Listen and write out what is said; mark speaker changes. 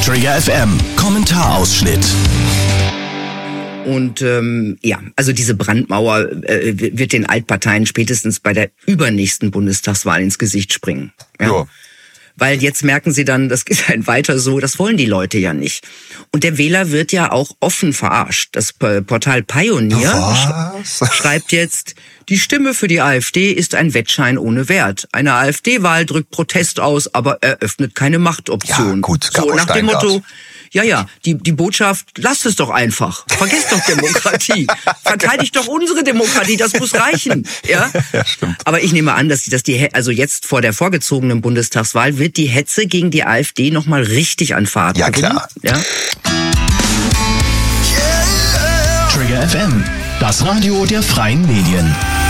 Speaker 1: Trigger FM, Kommentarausschnitt.
Speaker 2: Und also diese Brandmauer wird den Altparteien spätestens bei der übernächsten Bundestagswahl ins Gesicht springen. Ja. Weil jetzt merken sie dann, das geht halt weiter so, das wollen die Leute ja nicht. Und der Wähler wird ja auch offen verarscht. Das Portal Pioneer schreibt jetzt, die Stimme für die AfD ist ein Wettschein ohne Wert. Eine AfD-Wahl drückt Protest aus, aber eröffnet keine Machtoption.
Speaker 3: Ja, gut,
Speaker 2: so nach dem Motto, die Botschaft, lasst es doch einfach. Vergesst doch Demokratie. Verteidigt doch unsere Demokratie, das muss reichen. Ja,
Speaker 3: stimmt.
Speaker 2: Aber ich nehme an, dass also jetzt vor der vorgezogenen Bundestagswahl wird die Hetze gegen die AfD nochmal richtig an Fahrt
Speaker 3: Ja,
Speaker 2: gewinnen.
Speaker 3: klar.
Speaker 2: Ja?
Speaker 1: Trigger FM, das Radio der freien Medien.